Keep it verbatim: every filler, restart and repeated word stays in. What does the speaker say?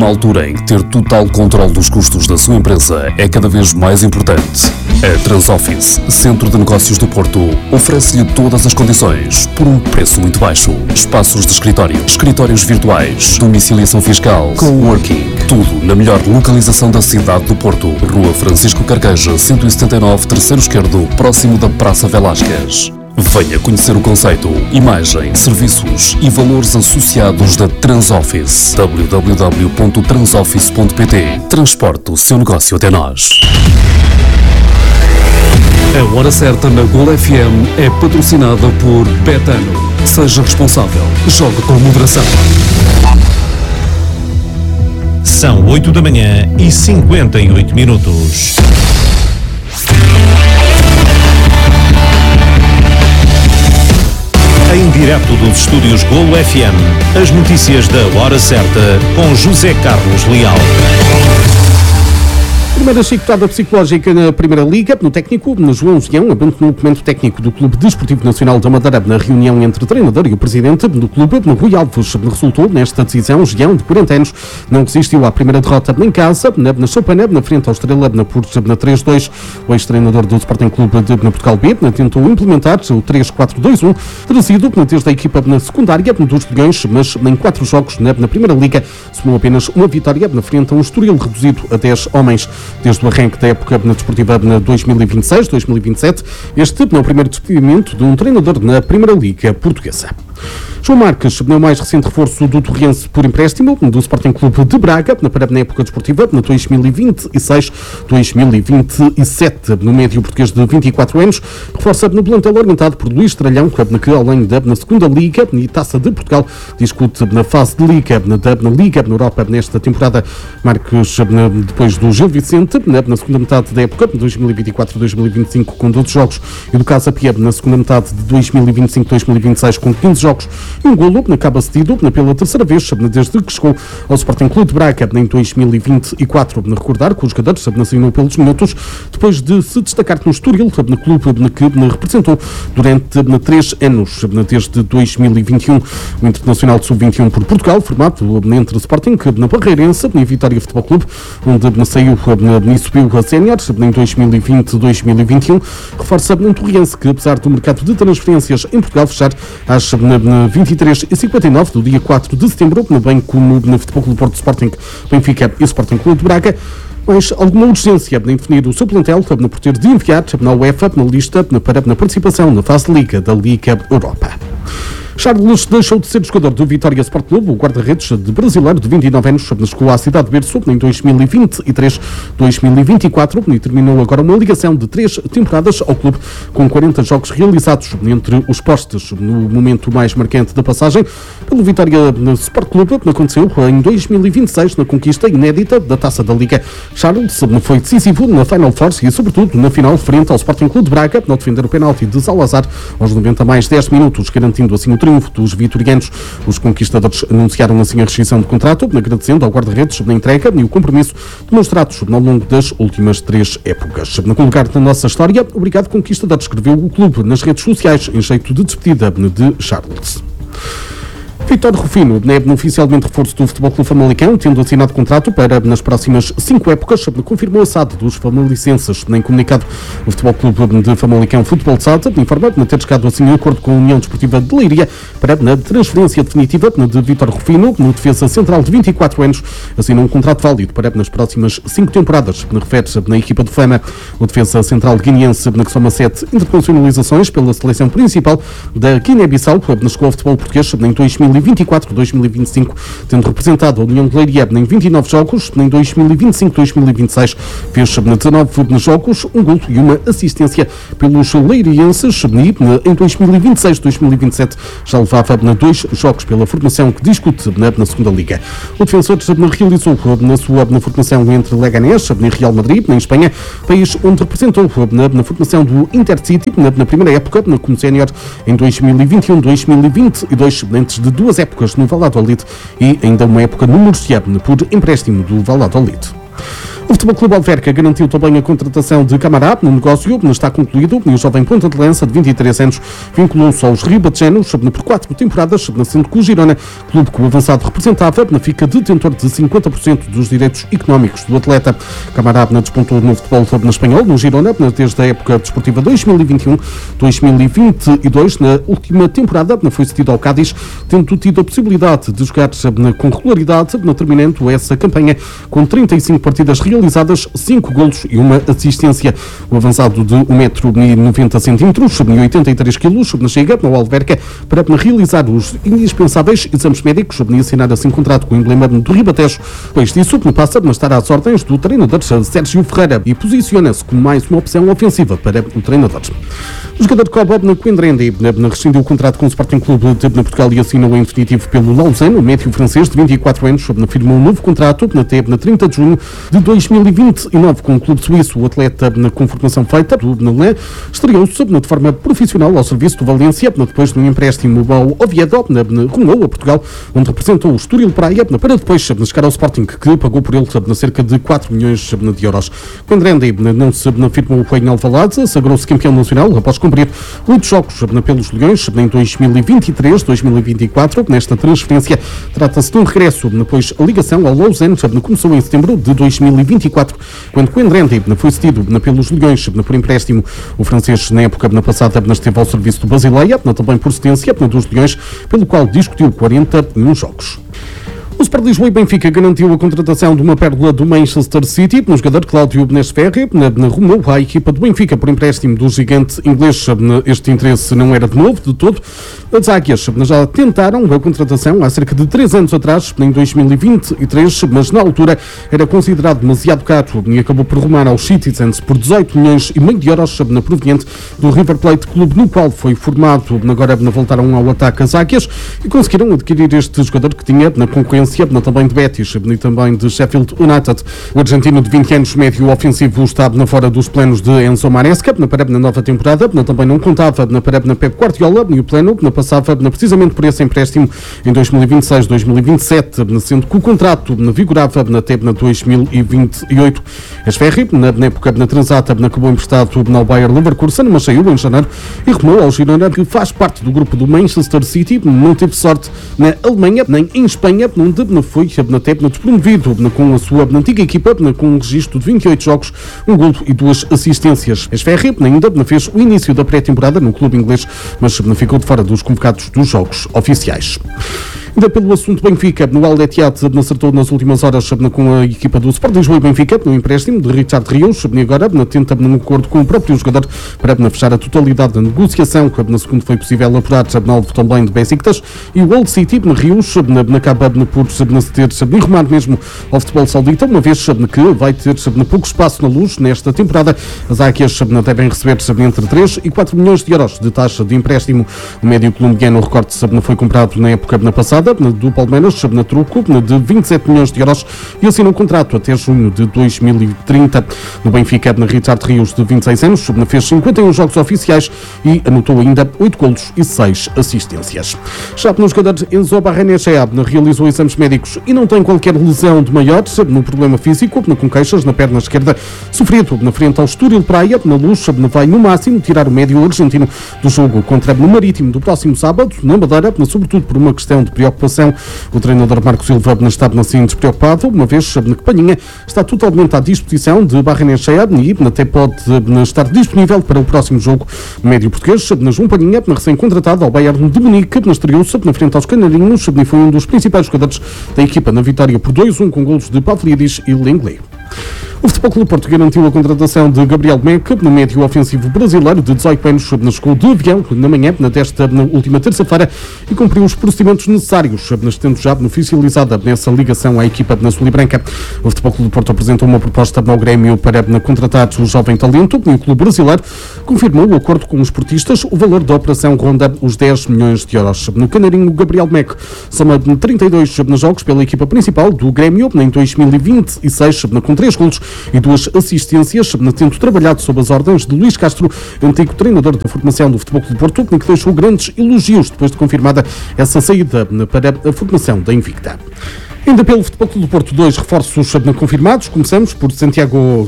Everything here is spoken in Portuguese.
numa altura em que ter total controle dos custos da sua empresa é cada vez mais importante. A Transoffice, Centro de Negócios do Porto, oferece-lhe todas as condições por um preço muito baixo. Espaços de escritório, escritórios virtuais, domiciliação fiscal, coworking, tudo na melhor localização da cidade do Porto. Rua Francisco Carqueja, cento e setenta e nove, terceiro esquerdo, próximo da Praça Velásquez. Venha conhecer o conceito, imagem, serviços e valores associados da Transoffice. w w w ponto transoffice ponto p t. Transporte o seu negócio até nós. A Hora Certa na Gol F M é patrocinada por Betano. Seja responsável. Jogue com moderação. São oito da manhã e cinquenta e oito minutos. Em direto dos estúdios Golo F M, as notícias da Hora Certa com José Carlos Leal. Primeira chicotada psicológica na Primeira Liga, no técnico, no João Gião, abandonou o documento técnico do Clube Desportivo Nacional da Madeira na reunião entre o treinador e o presidente do clube, no Rui Alves. Resultou nesta decisão, Gião, de quarenta anos, não resistiu à primeira derrota em casa, na, na Chopaneb, na frente ao Estrela, na por na três dois. O ex-treinador do Sporting Clube de na Portugal B tentou implementar o três quatro dois um, trazido desde a equipa na secundária dos Leões, mas em quatro jogos na, na Primeira Liga, somou apenas uma vitória na frente a um Estoril reduzido a dez homens. Desde o arranque da época na desportiva na dois mil e vinte e seis dois mil e vinte e sete, este é o primeiro despedimento de um treinador na Primeira Liga portuguesa. João Marques, o mais recente reforço do Torrense por empréstimo do Sporting Clube de Braga, na, na época desportiva, na dois mil e vinte e seis dois mil e vinte e sete, no médio português de vinte e quatro anos, reforça no plantel orientado por Luís Tralhão, que além da na segunda Liga e Taça de Portugal, discute na fase de Liga, na, na Liga na Europa nesta temporada. Marques, na, depois do Gil Vicente, na, na segunda metade da época, dois mil e vinte e quatro dois mil e vinte e cinco, com doze jogos, e do Casa Pia, na segunda metade de dois mil e vinte e cinco dois mil e vinte e seis, com quinze jogos, um golo, acaba cedido pela terceira vez desde que chegou ao Sporting Clube de Braga em dois mil e vinte e quatro. Recordar que os jogadores assinou pelos minutos depois de se destacar no Estoril, no clube que representou durante três anos, desde dois mil e vinte e um. O Internacional de sub vinte e um por Portugal, formado entre Sporting, na Barreirense e Vitória Futebol Clube, onde saiu e subiu a sénior em dois mil e vinte dois mil e vinte e um, reforça um Torrense que, apesar do mercado de transferências em Portugal fechar às vinte e três e cinquenta e nove do dia quatro de setembro, bem como no Futebol Clube Porto, Sporting, Benfica e Sporting Clube de Braga, mas alguma urgência em definir o seu plantel por ter de enviar na UEFA na lista para na participação na fase de Liga da Liga Europa. Charles deixou de ser jogador do Vitória Sport Clube, o guarda-redes de brasileiro de vinte e nove anos, chegou à cidade de Berço em dois mil e vinte e três dois mil e vinte e quatro e terminou agora uma ligação de três temporadas ao clube, com quarenta jogos realizados entre os postes. No momento mais marcante da passagem pelo Vitória Sport Clube, aconteceu em dois mil e vinte e seis, na conquista inédita da Taça da Liga. Charles foi decisivo na Final Four e, sobretudo, na final frente ao Sporting Clube de Braga, ao defender o penalti de Salazar aos noventa mais dez minutos, garantindo assim o triunfo dos vitorianos. Os conquistadores anunciaram assim a rescisão de contrato, agradecendo ao guarda-redes na entrega e o compromisso demonstrados ao longo das últimas três épocas. No lugar da nossa história, obrigado conquistador, escreveu o clube nas redes sociais em jeito de despedida de Charles. Vítor Rufino é oficialmente reforço do Futebol Clube Famalicão, tendo assinado contrato para nas próximas cinco épocas, confirmou a S A D dos famalicenses. Nem comunicado, o Futebol Clube de Famalicão Futebol S A D informa de ter chegado assim em acordo com a União Desportiva de Leiria para na transferência definitiva de Vítor Rufino, no defesa central de vinte e quatro anos, assinou um contrato válido para nas próximas cinco temporadas. Refere-se na equipa de Fama, o defesa central guineense que soma sete internacionalizações pela seleção principal da Guiné-Bissau, chegou ao futebol português em dois mil e vinte e quatro dois mil e vinte e cinco, tendo representado a União de Leiria em vinte e nove jogos, em dois mil e vinte e cinco dois mil e vinte e seis fez dezanove jogos, um golo e uma assistência pelos leirienses, e em dois mil e vinte e seis dois mil e vinte e sete já levava dois jogos pela formação que discute na, na segunda Liga. O defensor realizou na sua na formação entre Leganés e Real Madrid, em Espanha, país onde representou na, na formação do Intercity na, na primeira época, como sénior em dois mil e vinte e um dois mil e vinte e dois, antes de duas épocas no Valladolid e ainda uma época no Murcia por empréstimo do Valladolid. O Futebol Clube Alverca garantiu também a contratação de Camará no negócio, está concluído, e o jovem ponta de lança de vinte e três anos vinculou-se aos ribatejanos por quatro temporadas, sendo que o Girona, clube que o avançado representava, fica detentor de cinquenta por cento dos direitos económicos do atleta. Camará despontou no futebol na espanhol, no Girona, desde a época desportiva dois mil e vinte e um dois mil e vinte e dois. Na última temporada foi cedido ao Cádiz, tendo tido a possibilidade de jogar com regularidade, terminando essa campanha com trinta e cinco partidas realizadas, cinco golos e uma assistência. O avançado de um metro e noventa centímetros e oitenta e três quilos chega ao Alverca para realizar os indispensáveis exames médicos e assinar assim contrato com o emblema do Ribatejo. Depois disso, passa a estar às ordens do treinador Sérgio Ferreira e posiciona-se como mais uma opção ofensiva para o treinador. O jogador Cobob na Coendrende rescindiu o contrato com o Sporting Clube de Portugal e assinou em definitivo pelo Lausanne. O médio francês de vinte e quatro anos firmou um novo contrato até na trinta de junho de dois mil e vinte e nove com o clube suíço. O atleta, com formação feita do Benelém, estreou-se de forma profissional ao serviço do Valência, depois de um empréstimo ao Oviedo, rumou a Portugal, onde representou o Estoril Praia, para depois chegar ao Sporting, que pagou por ele cerca de quatro milhões de euros. Coendrende não se firmou em Alvalade, sagrou-se campeão nacional após cumprir oito jogos pelos Leões em dois mil e vinte e três dois mil e vinte e quatro. Nesta transferência trata-se de um regresso, depois a ligação ao Lausanne começou em setembro de dois mil e vinte e quatro, quando Coendrende foi cedido pelos Leões por empréstimo. O francês, na época passada, esteve ao serviço do Basileia, também por cedência dos Leões, pelo qual discutiu quarenta e um jogos. O Sport Lisboa e Benfica garantiu a contratação de uma pérola do Manchester City, no jogador Cláudio Benesferri, rumou à equipa do Benfica por empréstimo do gigante inglês. Este interesse não era de novo, de todo. As Águias já tentaram a contratação há cerca de três anos atrás, em dois mil e vinte e três, mas na altura era considerado demasiado caro e acabou por rumar aos Citizens por dezoito milhões e meio de euros, proveniente do River Plate, clube no qual foi formado. Agora voltaram ao ataque as Águias e conseguiram adquirir este jogador que tinha na concorrência também de Betis e também de Sheffield United. O argentino de vinte anos, médio ofensivo, está na fora dos planos de Enzo Maresca para na nova temporada. Também não contava para na Pep Guardiola e o plano passava precisamente por esse empréstimo em dois mil e vinte e seis dois mil e vinte e sete, sendo que o contrato vigorava até dois mil e vinte e oito. Esferri, na época na Transata, acabou emprestado ao Bayer Leverkusen, mas saiu em janeiro e rumou ao Girona, que faz parte do grupo do Manchester City. Não teve sorte na Alemanha nem em Espanha, onde foi até despromovido com a sua antiga equipa, com um registro de vinte e oito jogos, um golo e duas assistências. Esferri ainda fez o início da pré-temporada no clube inglês, mas ficou de fora dos convocados dos jogos oficiais. Ainda pelo assunto Benfica, no Al Ittihad acertou nas últimas horas com a equipa do Sport Lisboa e Benfica no empréstimo de Richard Rios, e agora tenta um acordo com o próprio jogador para fechar a totalidade da negociação, na segunda foi possível apurar no alvo também de Besiktas, e o Old City, Rios, acaba por ter enrumado mesmo ao futebol saudita, uma vez que vai ter pouco espaço na luz nesta temporada. As Águias devem receber entre três e quatro milhões de euros de taxa de empréstimo. O médio colombiano, recorte, foi comprado na época passada do Palmeiras, na troco de vinte e sete milhões de euros, e assinou um contrato até junho de dois mil e trinta. No Benfica, Richard Rios, de vinte e seis anos, fez cinquenta e um jogos oficiais e anotou ainda oito golos e seis assistências. Já no jogador Enzo Barrenechea realizou exames médicos e não tem qualquer lesão de maior no problema físico, com queixas na perna esquerda, sofrido na frente ao Estoril Praia. Na Luz vai no máximo tirar o médio argentino do jogo contra o Marítimo do próximo sábado, na Madeira, sobretudo por uma questão de preocupação. O treinador Marco Silva está assim despreocupado, uma vez que Palhinha está totalmente à disposição de Barrenechea e até pode estar disponível para o próximo jogo. O médio português, João Palhinha, recém-contratado ao Bayern de Munique, estreou-se na frente aos Canarinhos e foi um dos principais jogadores da equipa na vitória por dois a um com golos de Pavlidis e Lenglet. O Futebol Clube Porto garantiu a contratação de Gabriel Meca, no médio ofensivo brasileiro de dezoito anos, chegou de avião na manhã desta na última terça-feira e cumpriu os procedimentos necessários, estando já oficializada nessa ligação à equipa na Sul e Branca. O Futebol Clube Porto apresentou uma proposta ao Grêmio para contratar o jovem talento e o clube brasileiro confirmou o acordo com os portistas. O valor da operação ronda os dez milhões de euros. No Canarinho, Gabriel Meca soma trinta e dois jogos pela equipa principal do Grêmio em dois mil e vinte e seis, com três golos e duas assistências, tendo trabalhado sob as ordens de Luís Castro, antigo treinador da formação do Futebol Clube do Porto, que deixou grandes elogios depois de confirmada essa saída para a formação da Invicta. Ainda pelo Futebol Clube do Porto, dois reforços confirmados. Começamos por Santiago